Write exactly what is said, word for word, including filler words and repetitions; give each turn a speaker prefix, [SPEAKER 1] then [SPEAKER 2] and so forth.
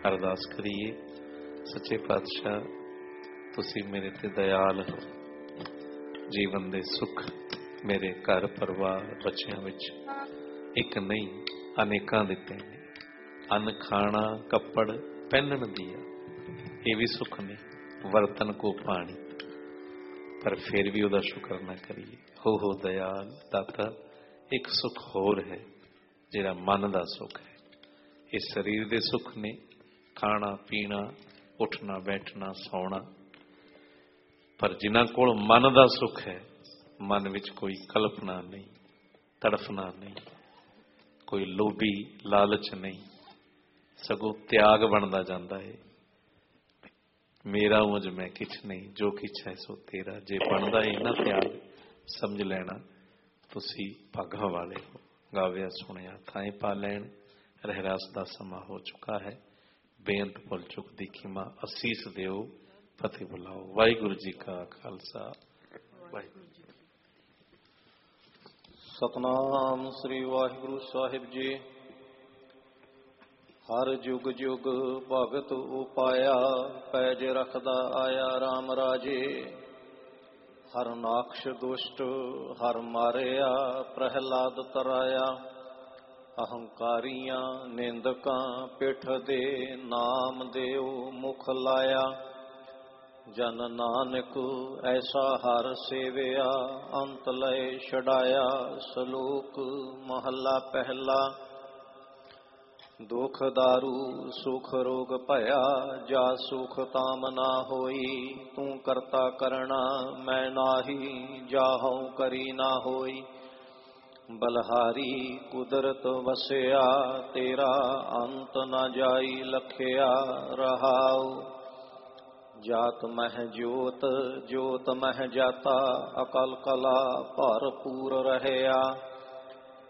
[SPEAKER 1] अरदास करिए। सच्चे पातशाह तुसी मेरे ते दयाल हो, जीवन दे सुख मेरे घर परिवार बच्चों विच एक नहीं अनेकां दिते ने। अन्न खाना कपड़ पहनण दिया ये भी सुख ने, वरतन को पानी, पर फिर भी उहदा शुक्र ना करिए। हो हो दयाल दाता, एक सुख होर है जिहड़ा मन दा सुख है। इस शरीर दे सुख ने खाना पीना उठना बैठना सौना, पर जिन्हां कोल मन दा सुख है, मन विच कोई कल्पना नहीं, तड़फना नहीं, कोई लोभी लालच नहीं, सगों त्याग बनता जाता है। मेरा मुझ मैं किछ नहीं, जो किछ है सो तेरा। जे बनता है ना त्याग, समझ लेना तुसी भागां वाले हो। गाविया सुनिया थाए पा लैन, रहरास का समा हो चुका है। बेअंत भुल चुक दी खिमा, असीस दिओ फतेह बुलाओ। वाहिगुरु जी का खालसा, वाहिगुरु जी।
[SPEAKER 2] सतनाम श्री वाहिगुरु साहिब जी। हर जुग जुग भगत उपाया, पैज रखदा आया राम राजे। हर नाक्ष दुष्ट हर मारिया, प्रहलाद तराया। अहंकारियां निंदकां पिठ दे, नाम देव मुख लाया। जन नानक ऐसा हर सेविया, अंत लय छड़ाया। सलोक महला पहला। दुख दारू सुख रोग भया, जा सुख ताम ना होई। तू करता करना मैं नाही, जाहूं करी ना होई। बलहारी कुदरत वसिया, तेरा अंत न जाई लखिया। रहाऊ जात मह जोत जोत मह जाता, अकल कला भरपूर रहया।